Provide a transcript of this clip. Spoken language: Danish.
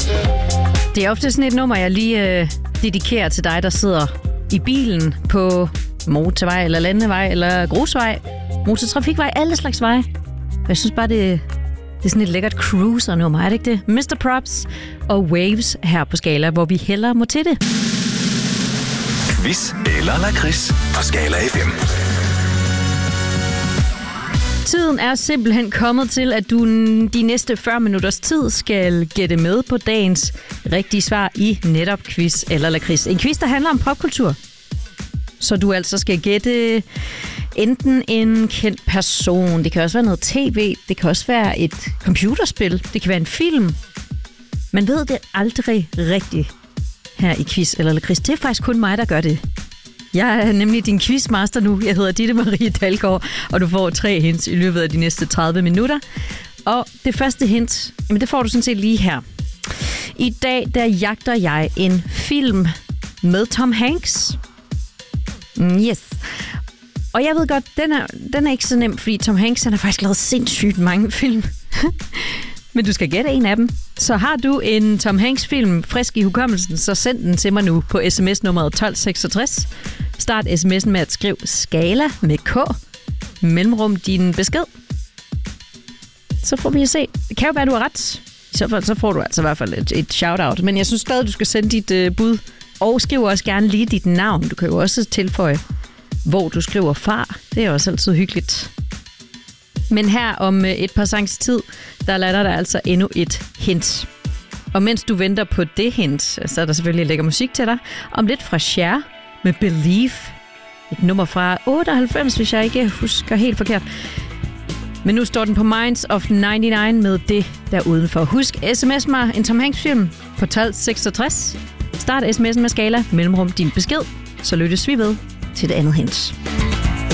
Det er ofte sådan et nummer, jeg lige dedikerer til dig, der sidder i bilen på motorvej, eller landevej, eller grusvej, motortrafikvej, alle slags veje. Jeg synes bare, det er sådan et lækkert cruiser-nummer, er det ikke det? Mr. Props og Waves her på Skala, hvor vi hellere må til det. Quiz eller lakrids på Skala FM. Tiden er simpelthen kommet til, at du de næste 40 minutters tid skal gætte med på dagens rigtige svar i netop quiz eller lakrids. En quiz, der handler om popkultur. Så du altså skal gætte enten en kendt person, det kan også være noget tv, det kan også være et computerspil, det kan være en film. Man ved det aldrig rigtigt her i quiz eller lakrids. Det er faktisk kun mig, der gør det. Jeg er nemlig din quizmaster nu. Jeg hedder Ditte Marie Dalgaard, og du får 3 hints i løbet af de næste 30 minutter. Og det første hint, det får du sådan set lige her. I dag, der jagter jeg en film med Tom Hanks. Yes. Og jeg ved godt, den er ikke så nem, fordi Tom Hanks han har faktisk lavet sindssygt mange film. Men du skal gætte en af dem. Så har du en Tom Hanks-film frisk i hukommelsen, så send den til mig nu på sms-nummeret 1266. Start sms'en med at skrive Skala med K, mellemrum din besked. Så får vi at se. Det kan jo være, du har ret. I så fald så får du altså i hvert fald et shout-out. Men jeg synes stadig, du skal sende dit bud. Og skriv også gerne lige dit navn. Du kan jo også tilføje, hvor du skriver far. Det er også altid hyggeligt. Men her om et par sangs tid, der lander der altså endnu et hint. Og mens du venter på det hint, så er der selvfølgelig lækker musik til dig. Om lidt fra Cher med Believe. Et nummer fra 98, hvis jeg ikke husker helt forkert. Men nu står den på Minds of 99 med det der udenfor. Husk, sms mig en Tom Hanks-film på 1266. Start sms'en med Skala, mellemrum din besked. Så lyttes vi ved til det andet hint.